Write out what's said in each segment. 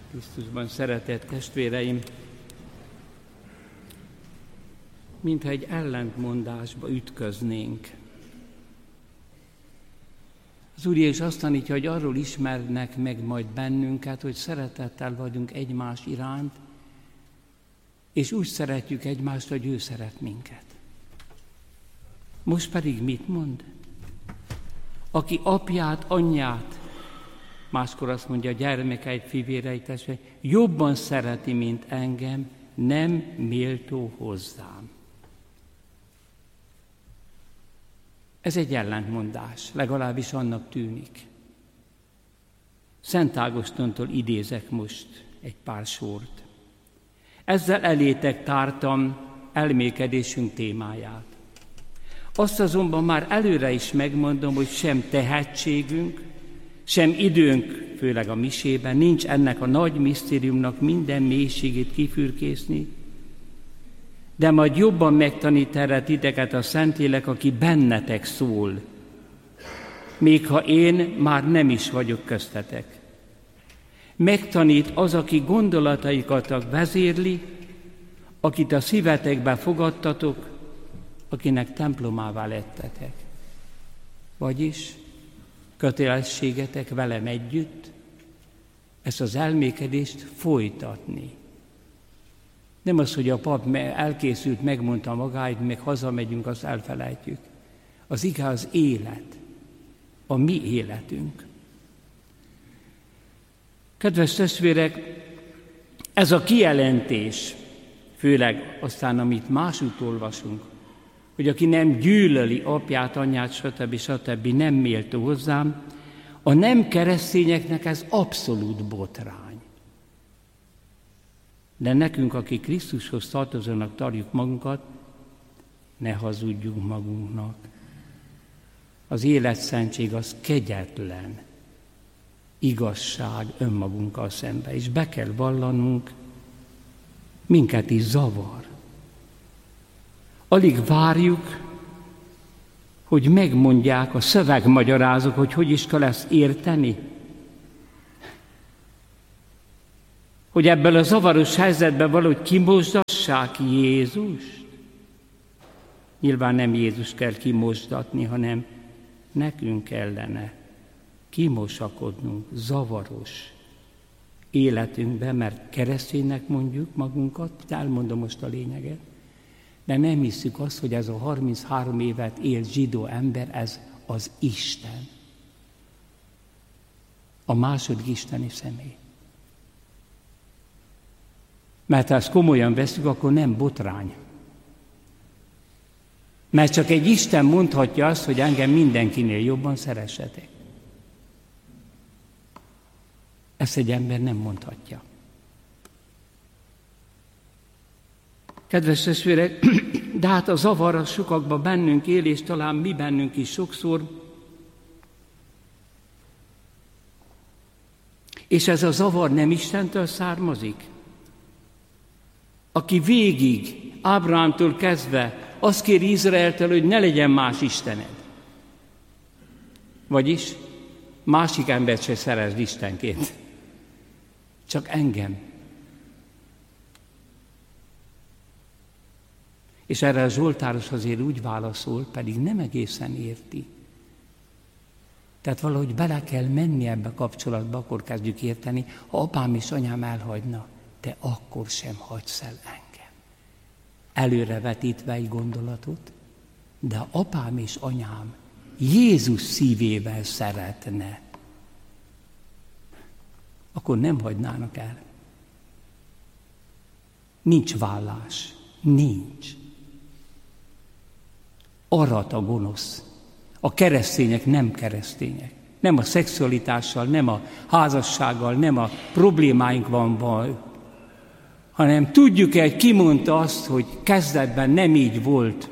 Krisztusban szeretett testvéreim, mintha egy ellentmondásba ütköznénk. Az Úr Jézus azt tanítja, hogy arról ismernek meg majd bennünket, hogy szeretettel vagyunk egymás iránt, és úgy szeretjük egymást, hogy ő szeret minket. Most pedig mit mond? Aki apját, anyját, máskor azt mondja, gyermekeit, fivéreit, testvéreit, jobban szereti, mint engem, nem méltó hozzám. Ez egy ellentmondás, legalábbis annak tűnik. Szent Ágostontól idézek most egy pár sort. Ezzel elétek tártam elmékedésünk témáját. Azt azonban már előre is megmondom, hogy sem tehetségünk, sem időnk, főleg a misében, nincs ennek a nagy misztériumnak minden mélységét kifürkészni, de majd jobban megtanít erre titeket a Szentlélek, aki bennetek szól, még ha én már nem is vagyok köztetek. Megtanít az, aki gondolataikat vezérli, akit a szívetekbe fogadtatok, akinek templomává lettetek. Vagyis kötelességetek velem együtt ezt az elmékedést folytatni. Nem az, hogy a pap elkészült, megmondta magáit, meg hazamegyünk, azt elfelejtjük. Az igaz élet, a mi életünk. Kedves testvérek, ez a kijelentés, főleg aztán, amit másút olvasunk, hogy aki nem gyűlöli apját, anyját, stb. Nem méltó hozzám, a nem keresztényeknek ez abszolút botrány. De nekünk, akik Krisztushoz tartozónak tartjuk magunkat, ne hazudjunk magunknak. Az életszentség az kegyetlen igazság önmagunkkal szemben, és be kell vallanunk, minket is zavar. Alig várjuk, hogy megmondják a szövegmagyarázók, hogy is kell ezt érteni. Hogy ebből a zavaros helyzetben valahogy kimosdassák Jézust. Nyilván nem Jézus kell kimosdatni, hanem nekünk kellene kimosakodnunk zavaros életünkben, mert kereszténynek mondjuk magunkat, elmondom most a lényeget, de nem hiszük azt, hogy ez a 33 évet élt zsidó ember, ez az Isten. A második isteni személy. Mert ha ezt komolyan veszük, akkor nem botrány. Mert csak egy Isten mondhatja azt, hogy engem mindenkinél jobban szeressetek. Ezt egy ember nem mondhatja. Kedves testvérek, de hát a zavar a sokakban bennünk él, és talán mi bennünk is sokszor. És ez a zavar nem Istentől származik? Aki végig, Ábrahámtól kezdve azt kéri Izraeltől, hogy ne legyen más istened. Vagyis másik embert se szeresd istenként. Csak engem. És erre a Zsoltáros azért úgy válaszol, pedig nem egészen érti. Tehát valahogy bele kell menni ebbe a kapcsolatba, akkor kezdjük érteni, ha apám és anyám elhagyna, te akkor sem hagysz el engem. Előrevetítve egy gondolatot, de apám és anyám Jézus szívével szeretne, akkor nem hagynának el. Nincs vállás. Nincs. Arat a gonosz. A keresztények nem keresztények. Nem a szexualitással, nem a házassággal, nem a problémáink van baj, hanem tudjuk-e, hogy ki mondta azt, hogy kezdetben nem így volt.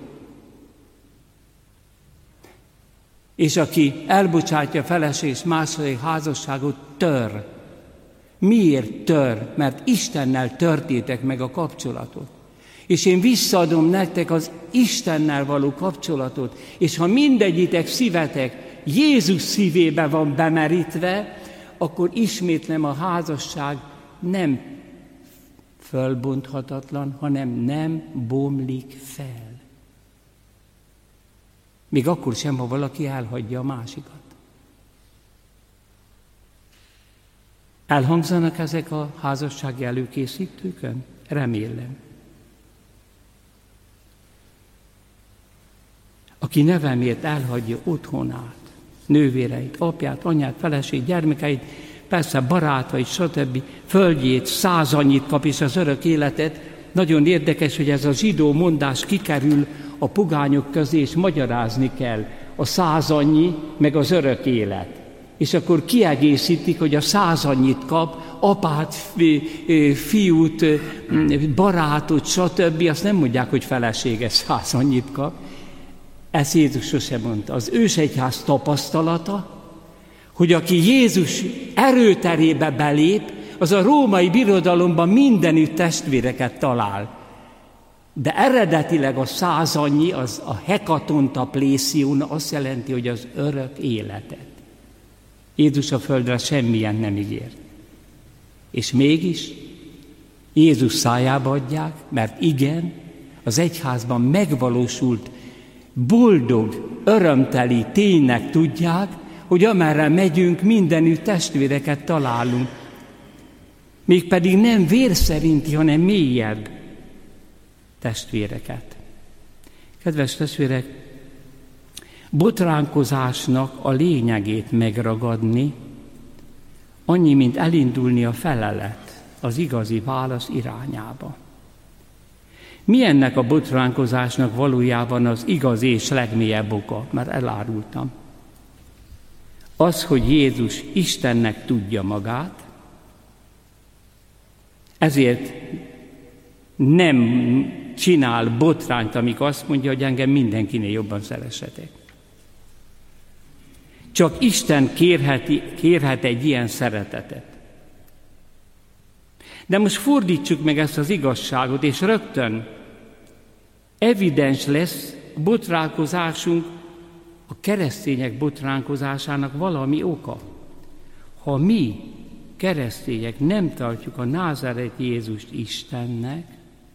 És aki elbocsátja feleség és második házasságot, tör. Miért tör? Mert Istennel törtétek meg a kapcsolatot. És én visszaadom nektek az Istennel való kapcsolatot, és ha mindegyitek szívetek Jézus szívébe van bemerítve, akkor ismétlem, a házasság nem fölbonthatatlan, hanem nem bomlik fel. Még akkor sem, ha valaki elhagyja a másikat. Elhangzanak ezek a házassági előkészítőkön? Remélem. Aki nevemért elhagyja otthonát, nővéreit, apját, anyát, feleségét, gyermekeit, persze barátait, stb. Földjét, 100 annyit kap és az örök életet. Nagyon érdekes, hogy ez a zsidó mondás kikerül a pogányok közé, és magyarázni kell a 100 annyi, meg az örök élet. És akkor kiegészítik, hogy a 100 annyit kap, apát, fiút, barátot, stb. Azt nem mondják, hogy felesége 100 annyit kap. Ezt Jézus sosem mondta. Az ősegyház tapasztalata, hogy aki Jézus erőterébe belép, az a római birodalomban mindenütt testvéreket talál. De eredetileg a 100 annyi, az a hekatonta plészión azt jelenti, hogy az örök életet. Jézus a földre semmilyen nem ígért. És mégis Jézus szájába adják, mert igen, az egyházban megvalósult, boldog, örömteli ténynek tudják, hogy amerre megyünk, mindenütt testvéreket találunk. Mégpedig nem vér szerinti, hanem mélyebb testvéreket. Kedves testvérek, botránkozásnak a lényegét megragadni, annyi, mint elindulni a felelet, az igazi válasz irányába. Mi ennek a botránkozásnak valójában az igazi és legmélyebb oka? Már elárultam. Az, hogy Jézus Istennek tudja magát, ezért nem csinál botrányt, amikor azt mondja, hogy engem mindenkinél jobban szeressetek. Csak Isten kérhet egy ilyen szeretetet. De most fordítsuk meg ezt az igazságot, és rögtön evidens lesz a botránkozásunk, a keresztények botránkozásának valami oka. Ha mi, keresztények, nem tartjuk a názáreti Jézust Istennek,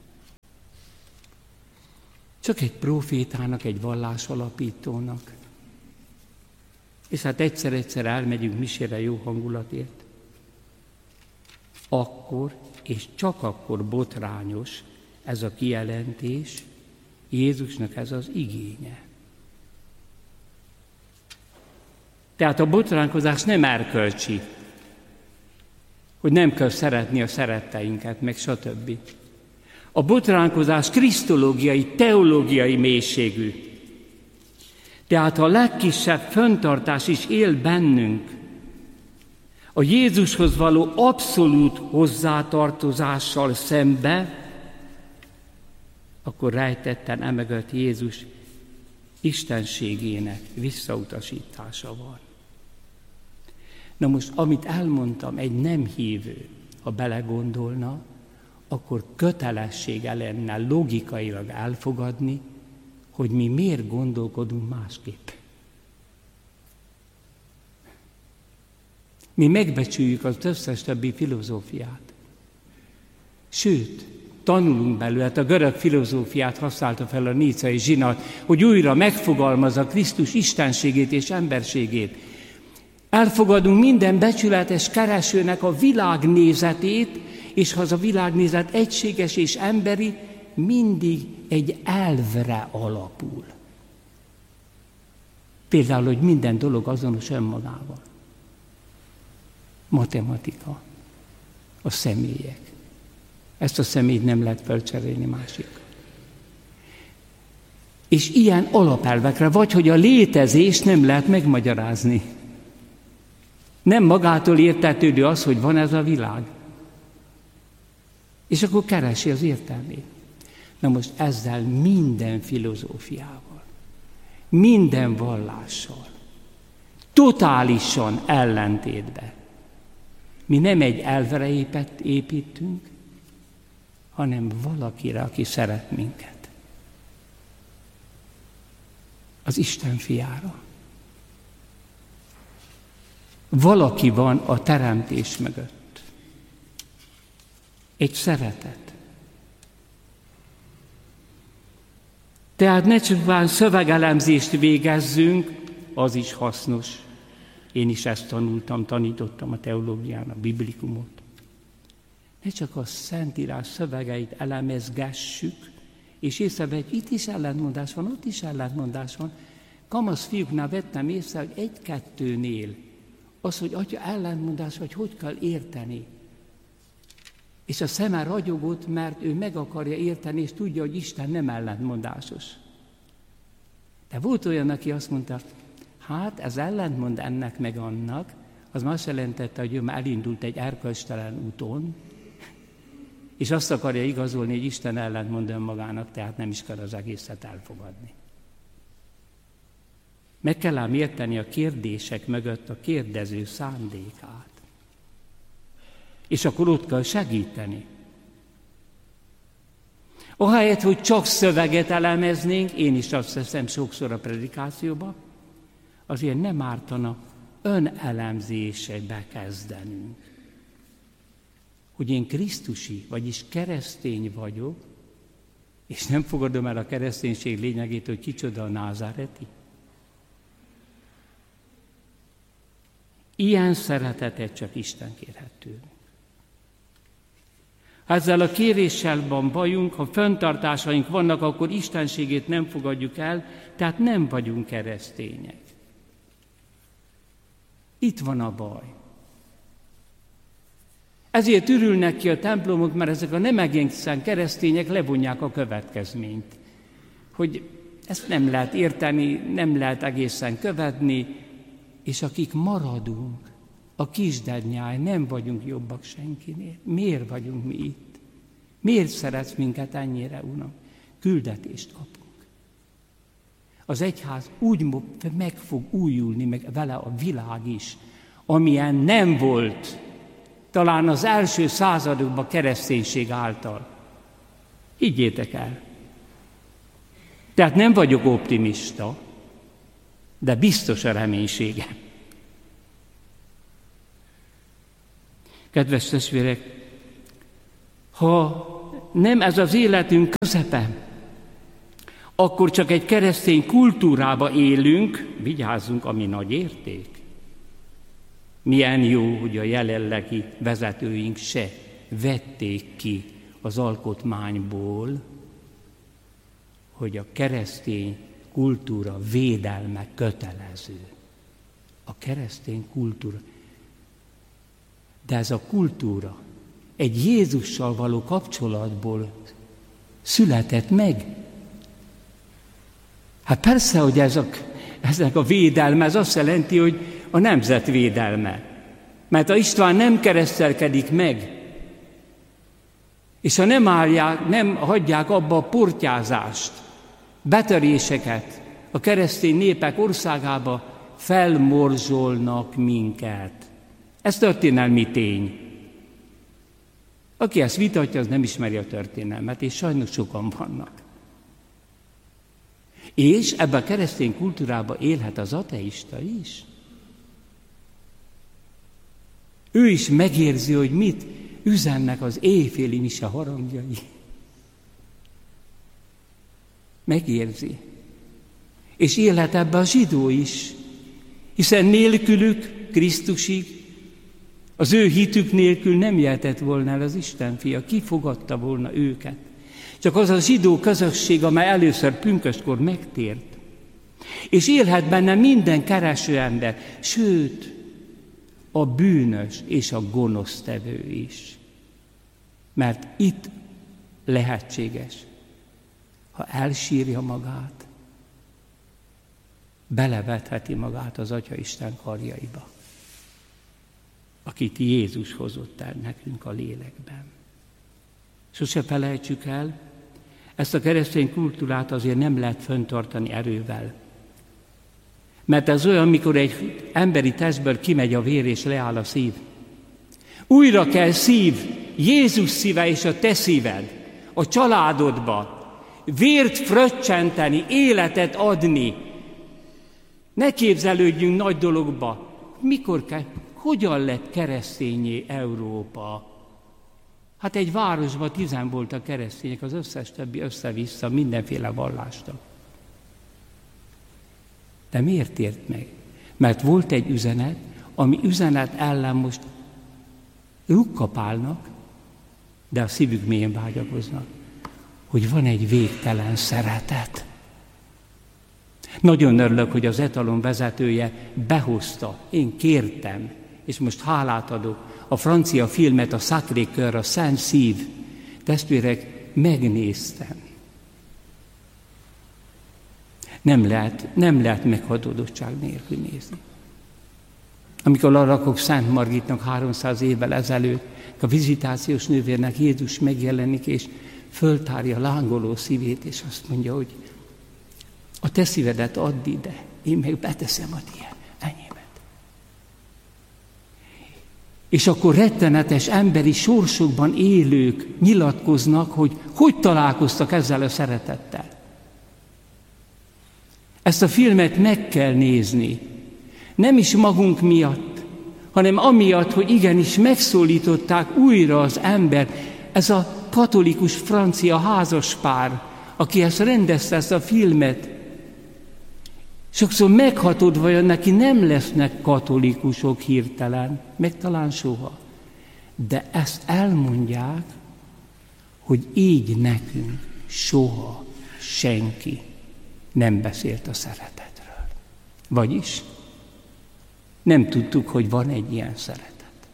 csak egy profétának, egy vallásalapítónak, és hát egyszer-egyszer elmegyünk misére jó hangulatért, akkor, és csak akkor botrányos ez a kijelentés, Jézusnak ez az igénye. Tehát a botránkozás nem erkölcsi, hogy nem kell szeretni a szeretteinket, meg stb. A botránkozás krisztológiai, teológiai mélységű. Tehát a legkisebb fenntartás is él bennünk. A Jézushoz való abszolút hozzátartozással szembe, akkor rejtetten emögött Jézus istenségének visszautasítása van. Na most, amit elmondtam, egy nem hívő, ha belegondolna, akkor kötelessége lenne logikailag elfogadni, hogy mi miért gondolkodunk másképp. Mi megbecsüljük az összes többi filozófiát. Sőt, tanulunk belőle, hát a görög filozófiát használta fel a nícei zsinat, hogy újra megfogalmazza Krisztus istenségét és emberségét. Elfogadunk minden becsületes keresőnek a világnézetét, és ha az a világnézet egységes és emberi, mindig egy elvre alapul. Például, hogy minden dolog azonos önmagával. Matematika, a személyek. Ezt a személyt nem lehet felcserélni másikkal. És ilyen alapelvekre, vagy hogy a létezést nem lehet megmagyarázni. Nem magától értetődő az, hogy van ez a világ. És akkor keresi az értelmét. Na most ezzel minden filozófiával, minden vallással, totálisan ellentétben. Mi nem egy elvre építünk, hanem valakire, aki szeret minket. Az Isten fiára. Valaki van a teremtés mögött. egy szeretet. Tehát ne csupán szövegelemzést végezzünk, az is hasznos. Én is ezt tanítottam a teológián, a biblikumot. Ne csak a Szentírás szövegeit elemezgessük, és észrevehetjük, itt is ellentmondás van, ott is ellentmondás van. Kamasz fiúknál vettem észre, hogy egy-kettőnél az, hogy atya ellentmondás, vagy hogy kell érteni. És a szeme ragyogott, mert ő meg akarja érteni, és tudja, hogy Isten nem ellentmondásos. De volt olyan, aki azt mondta, hát ez ellentmond ennek meg annak, az azt jelentette, hogy ő már elindult egy erkölcstelen úton, és azt akarja igazolni, hogy Isten ellentmond önmagának, tehát nem is kell az egészet elfogadni. Meg kell ám érteni a kérdések mögött a kérdező szándékát. És akkor ott kell segíteni. Ahelyett, hogy csak szöveget elemeznénk, én is azt teszem sokszor a predikációba, azért nem ártana önelemzésbe kezdenünk. Hogy én krisztusi, vagyis keresztény vagyok, és nem fogadom el a kereszténység lényegét, hogy kicsoda a názáreti. Ilyen szeretetet csak Isten kérhet tőlünk. Ha ezzel a kéréssel van bajunk, ha fenntartásaink vannak, akkor istenségét nem fogadjuk el, tehát nem vagyunk keresztények. Itt van a baj. Ezért ürülnek ki a templomok, mert ezek a nem egészen keresztények levonják a következményt. Hogy ezt nem lehet érteni, nem lehet egészen követni, és akik maradunk, a kisdednyáj, nem vagyunk jobbak senkinél. Miért vagyunk mi itt? Miért szeretsz minket ennyire, Uram? Küldetést kapunk. Az egyház úgy meg fog újulni, meg vele a világ is, amilyen nem volt talán az első századokban kereszténység által. Higgyétek el. Tehát nem vagyok optimista, de biztos a reménységem. Kedves testvérek, ha nem ez az életünk közepe, akkor csak egy keresztény kultúrába élünk, vigyázzunk, ami nagy érték. Milyen jó, hogy a jelenlegi vezetőink se vették ki az alkotmányból, hogy a keresztény kultúra védelme kötelező. A keresztény kultúra. De ez a kultúra egy Jézussal való kapcsolatból született meg. Hát persze, hogy ezek a védelme, ez azt jelenti, hogy a nemzet védelme. Mert ha István nem keresztelkedik meg, és ha nem hagyják abba a portyázást, betöréseket a keresztény népek országába, felmorzsolnak minket. Ez történelmi tény. Aki ezt vitatja, az nem ismeri a történelmet, és sajnos sokan vannak. És ebben a keresztény kultúrában élhet az ateista is. Ő is megérzi, hogy mit üzennek az éjféli mise harangjai. Megérzi. És élhet ebbe a zsidó is, hiszen nélkülük, Krisztusig, az ő hitük nélkül nem jöhetett volna el az Isten fia, ki fogadta volna őket. Csak az a zsidó közösség, amely először pünköstkor megtért. És élhet benne minden kereső ember, sőt, a bűnös és a gonosztevő is. Mert itt lehetséges, ha elsírja magát, belevetheti magát az Atyaisten karjaiba, akit Jézus hozott el nekünk a lélekben. Sose felejtsük el, ezt a keresztény kultúrát azért nem lehet fenntartani erővel. Mert ez olyan, mikor egy emberi testből kimegy a vér és leáll a szív. Újra kell Jézus szíve és a te szíved, a családodba, vért fröccsenteni, életet adni. Ne képzelődjünk nagy dologba. Hogyan lett keresztényé Európa? Hát egy városban 10 voltak keresztények, az összes többi össze-vissza mindenféle vallásnak. De miért tért meg? Mert volt egy üzenet, ami üzenet ellen most rukkapálnak, de a szívük mélyen vágyakoznak, hogy van egy végtelen szeretet. Nagyon örülök, hogy az Etalon vezetője behozta, én kértem, és most hálát adok, a francia filmet, a Sacré-Cœur, a Szent Szív. Testvérek, megnéztem. Nem lehet meghadódottság nélkül nézni. Amikor arrakok Szent Margitnak 300 évvel ezelőtt, a vizitációs nővérnek Jézus megjelenik, és föltárja lángoló szívét, és azt mondja, hogy a te szívedet add ide, én meg beteszem a tiéd, enyémet. És akkor rettenetes emberi sorsokban élők nyilatkoznak, hogy találkoztak ezzel a szeretettel. Ezt a filmet meg kell nézni. Nem is magunk miatt, hanem amiatt, hogy igenis megszólították újra az ember. Ez a katolikus francia házaspár, aki ezt rendezte, ezt a filmet. Sokszor meghatódva jön neki, nem lesznek katolikusok hirtelen, meg talán soha. De ezt elmondják, hogy így nekünk soha senki nem beszélt a szeretetről. Vagyis nem tudtuk, hogy van egy ilyen szeretet.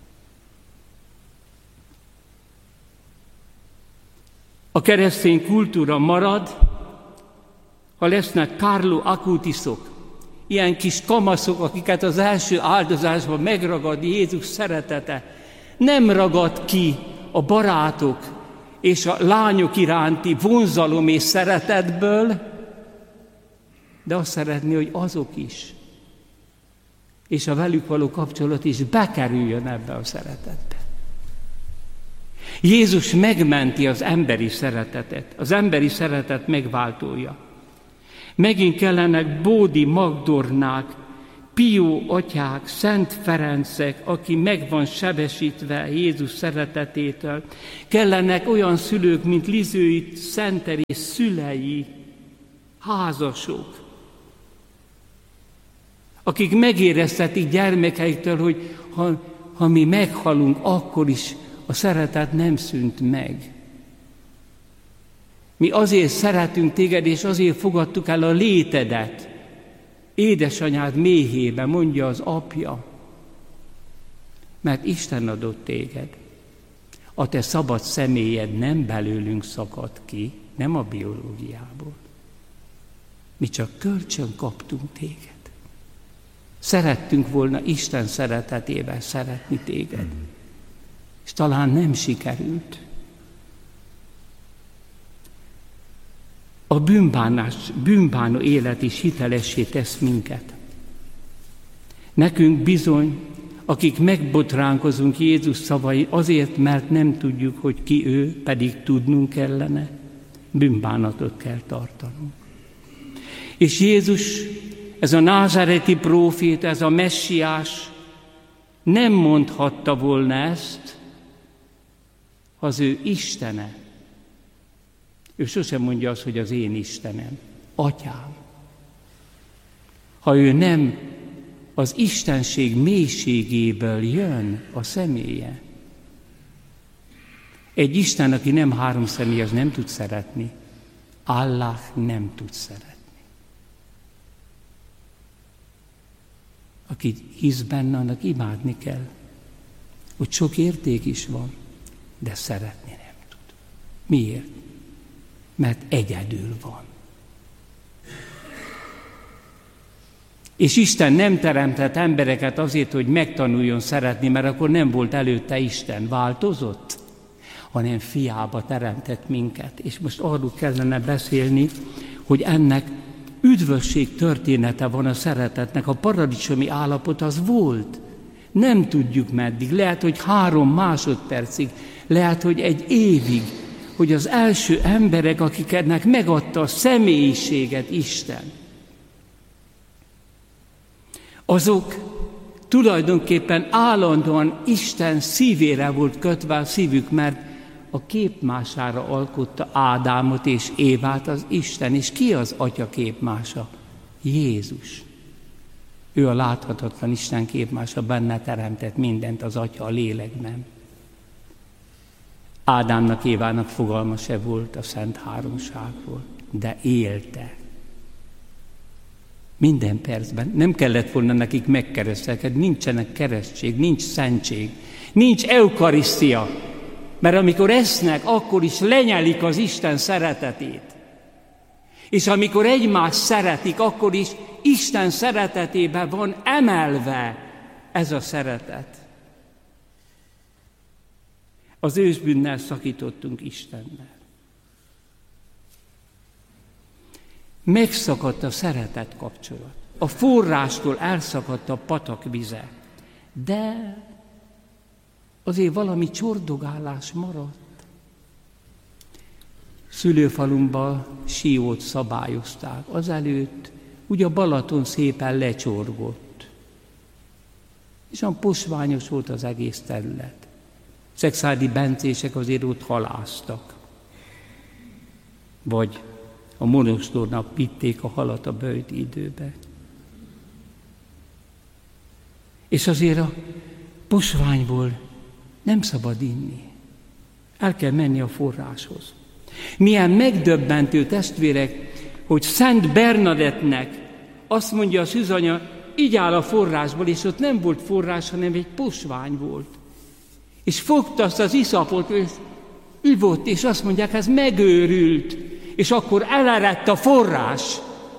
A keresztény kultúra marad, ha lesznek Carlo Acutisok, ilyen kis kamaszok, akiket az első áldozásban megragad Jézus szeretete. Nem ragad ki a barátok és a lányok iránti vonzalom és szeretetből, de azt szeretné, hogy azok is, és a velük való kapcsolat is bekerüljön ebbe a szeretetbe. Jézus megmenti az emberi szeretetet, az emberi szeretet megváltója. Megint kellenek Bódi Magdornák, Pió atyák, Szent Ferencek, aki meg van sebesítve Jézus szeretetétől. Kellenek olyan szülők, mint Lizői Szent Teréz szülei, házasok, akik megéreztetik gyermekeiktől, hogy ha mi meghalunk, akkor is a szeretet nem szűnt meg. Mi azért szeretünk téged, és azért fogadtuk el a létedet. Édesanyád méhébe, mondja az apja. Mert Isten adott téged. A te szabad személyed nem belőlünk szakadt ki, nem a biológiából. Mi csak kölcsön kaptunk téged. Szerettünk volna Isten szeretetével szeretni téged. És talán nem sikerült. A bűnbánó élet is hitelessé tesz minket. Nekünk bizony, akik megbotránkozunk Jézus szavai azért, mert nem tudjuk, hogy ki ő, pedig tudnunk kellene, bűnbánatot kell tartanunk. És Jézus, ez a názáreti próféta, ez a messiás nem mondhatta volna ezt, ha az ő Istene. Ő sosem mondja azt, hogy az én Istenem, Atyám. Ha ő nem az istenség mélységéből jön a személye. Egy Isten, aki nem három személy, az nem tud szeretni. Allah nem tud szeretni. Aki hisz benne, annak imádni kell. Hogy sok érték is van, de szeretni nem tud. Miért? Mert egyedül van. És Isten nem teremtett embereket azért, hogy megtanuljon szeretni, mert akkor nem volt előtte Isten. Változott? Hanem fiába teremtett minket. És most arról kellene beszélni, hogy ennek üdvösség története van a szeretetnek. A paradicsomi állapot az volt. Nem tudjuk meddig. Lehet, hogy 3 másodpercig. Lehet, hogy 1 évig. Hogy az első emberek, akiknek megadta a személyiséget Isten, azok tulajdonképpen állandóan Isten szívére volt kötve a szívük, mert a képmására alkotta Ádámot és Évát az Isten. És ki az Atya képmása? Jézus. Ő a láthatatlan Isten képmása, benne teremtett mindent, az Atya, a lélekben. Ádámnak, Évának fogalma se volt a Szent Háromságról, de élte. Minden percben. Nem kellett volna nekik megkeresztelkedni, nincsenek keresztség, nincs szentség, nincs eukarisztia, mert amikor esznek, akkor is lenyelik az Isten szeretetét. És amikor egymást szeretik, akkor is Isten szeretetében van emelve ez a szeretet. Az ősbűnnel szakítottunk Istennel. Megszakadt a szeretet kapcsolat. A forrástól elszakadt a patak vize. De azért valami csordogálás maradt. Szülőfalumban Siót szabályozták. Azelőtt ugye a Balaton szépen lecsorgott. És olyan posványos volt az egész terület. Szexádi bencések azért ott haláztak. Vagy a monostornak vitték a halat a böjti időbe. És azért a posványból nem szabad inni. El kell menni a forráshoz. Milyen megdöbbentő, testvérek, hogy Szent Bernadettnek azt mondja a szűzanya, így áll a forrásból, és ott nem volt forrás, hanem egy posvány volt. És fogta azt az iszapot, és ivott, és azt mondják, ez megőrült, és akkor elerett a forrás.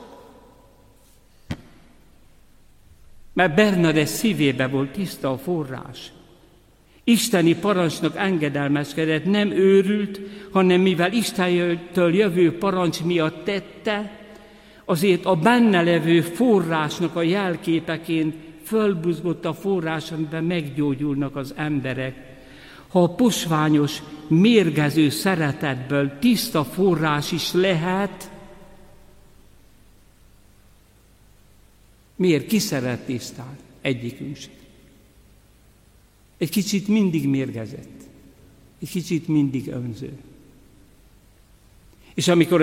Mert Bernadett szívébe volt tiszta a forrás. Isteni parancsnak engedelmeskedett, nem őrült, hanem mivel Istentől jövő parancs miatt tette, azért a benne levő forrásnak a jelképeként fölbuzgott a forrás, amiben meggyógyulnak az emberek. Ha a posványos, mérgező szeretetből tiszta forrás is lehet, miért? Ki szeret tisztán? Egyikünk sem. Egy kicsit mindig mérgezett, egy kicsit mindig önző. És amikor